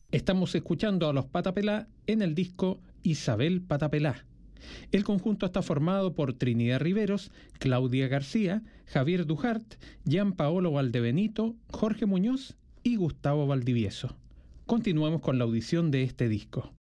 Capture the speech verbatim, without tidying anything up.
Estamos escuchando a los Patapelá en el disco Isabel Patapelá. El conjunto está formado por Trinidad Riveros, Claudia García, Javier Dujart, Gian Paolo Valdebenito, Jorge Muñoz y Gustavo Valdivieso. Continuamos con la audición de este disco.